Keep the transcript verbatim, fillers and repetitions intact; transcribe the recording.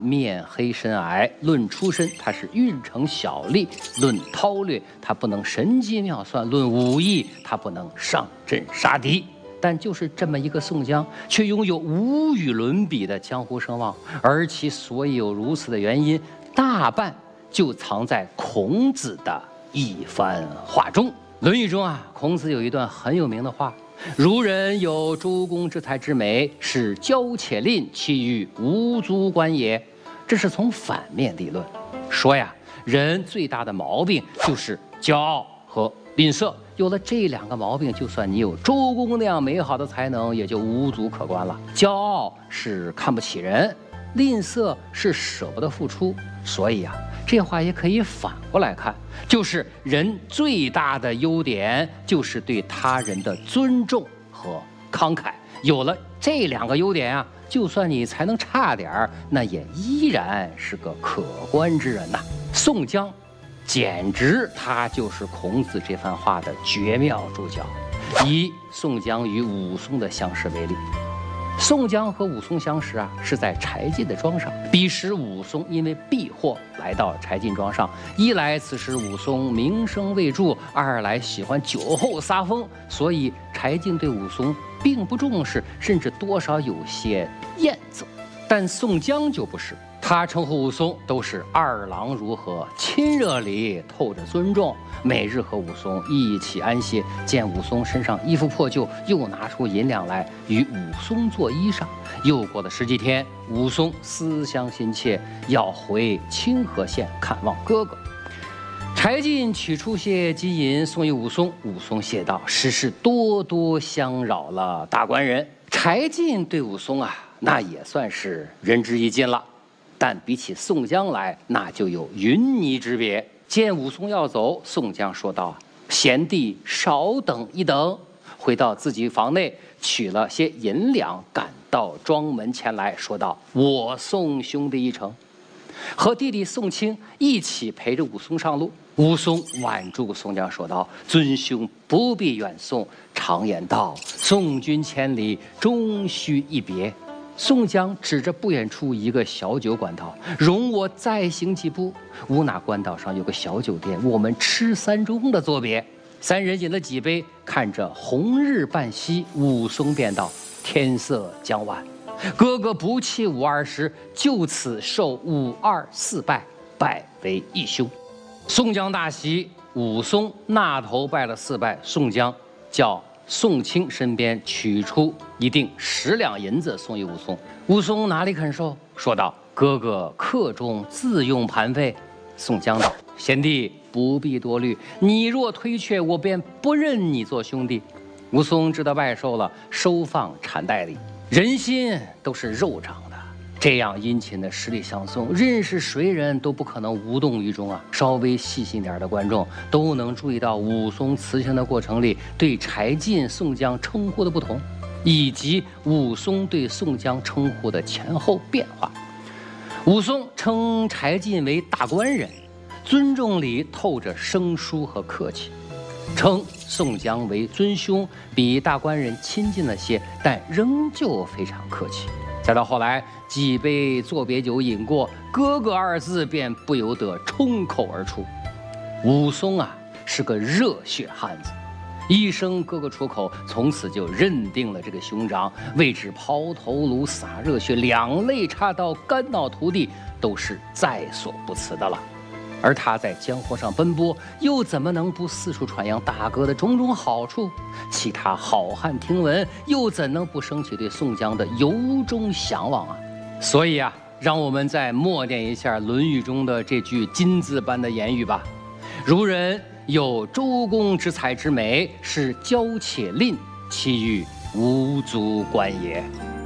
面黑身矮，论出身他是运程小利；论韬略他不能神机妙算；论武艺他不能上阵杀敌。但就是这么一个宋江，却拥有无与伦比的江湖声望，而其所以有如此的原因，大半就藏在孔子的一番话中。《论语》中啊，孔子有一段很有名的话：“如人有周公之才之美，是骄且吝，其余无足观也。”这是从反面理论，说呀，人最大的毛病就是骄傲和吝啬。有了这两个毛病，就算你有周公那样美好的才能，也就无足可观了。骄傲是看不起人，吝啬是舍不得付出。所以啊，这话也可以反过来看，就是人最大的优点就是对他人的尊重和慷慨。有了这两个优点啊，就算你才能差点儿，那也依然是个可观之人呐。宋江，简直他就是孔子这番话的绝妙注脚。以宋江与武松的相识为例，宋江和武松相识啊，是在柴进的庄上。彼时武松因为避祸来到柴进庄上，一来此时武松名声未著，二来喜欢酒后撒疯，所以柴进对武松并不重视，甚至多少有些厌憎。但宋江就不是，他称呼武松都是二郎如何，亲热里透着尊重，每日和武松一起安歇。见武松身上衣服破旧，又拿出银两来与武松做衣裳。又过了十几天，武松思乡心切，要回清河县看望哥哥。柴进取出些金银送与武松，武松谢道：“实是多多相扰了大官人。”柴进对武松啊，那也算是仁至义尽了。但比起宋江来，那就有云泥之别。见武松要走，宋江说道：“贤弟稍等一等。”回到自己房内，取了些银两，赶到庄门前来，说道：“我送兄弟一程。”和弟弟宋清一起陪着武松上路。武松挽住宋江说道：“尊兄不必远送，常言道，送君千里，终须一别。”宋江指着不远处一个小酒馆道：“容我再行几步。”吾那官道上有个小酒店，我们吃三盅的作别。三人饮了几杯，看着红日半西，武松便道：“天色将晚，哥哥不弃武二师，就此受武二四拜，拜为义兄。”宋江大喜，武松那头拜了四拜。宋江叫宋清身边取出一锭十两银子送与武松。武松哪里肯受，说道：“哥哥客中自用盘费。”宋江道：“贤弟不必多虑，你若推却，我便不认你做兄弟。”武松知道拜寿了，收放缠带里。人心都是肉长的，这样殷勤的十里相送，认识谁人都不可能无动于衷啊。稍微细心点的观众都能注意到武松辞行的过程里对柴进、宋江称呼的不同，以及武松对宋江称呼的前后变化。武松称柴进为大官人，尊重里透着生疏和客气；称宋江为尊兄，比大官人亲近了些，但仍旧非常客气。再到后来，几杯作别酒饮过，哥哥二字便不由得冲口而出。武松啊，是个热血汉子，一声哥哥出口，从此就认定了这个兄长，为之抛头颅洒热血，两肋插刀，肝脑涂地，都是在所不辞的了。而他在江湖上奔波，又怎么能不四处传扬大哥的种种好处？其他好汉听闻，又怎能不升起对宋江的由衷向往啊？所以啊，让我们再默念一下《论语》中的这句金字般的言语吧：“如人有周公之才之美，是骄且吝，其余无足观也。”